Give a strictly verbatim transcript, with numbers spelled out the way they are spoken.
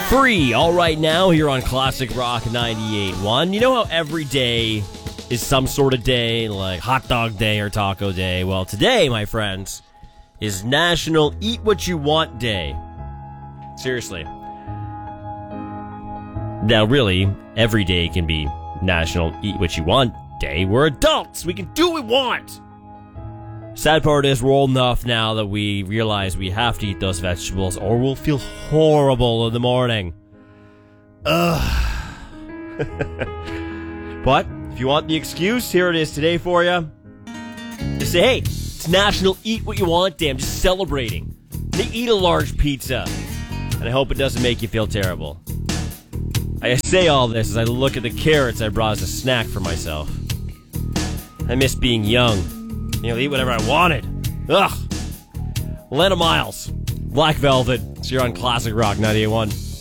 Free, all right now, here on Classic Rock ninety-eight point one. You know how every day is some sort of day, like hot dog day or taco day? Well, today, my friends, is National Eat What You Want Day. Seriously. Now, really, every day can be National Eat What You Want Day. We're adults. We can do what we want. Sad part is we're old enough now that we realize we have to eat those vegetables or we'll feel horrible in the morning. Ugh. But if you want the excuse, here it is today for you. Just say, hey, it's National Eat What You Want Day. I'm just celebrating. They eat a large pizza. And I hope it doesn't make you feel terrible. I say all this as I look at the carrots I brought as a snack for myself. I miss being young. You know, eat whatever I wanted. Ugh. Lena Miles, Black Velvet. It's here on Classic Rock ninety-eight point one.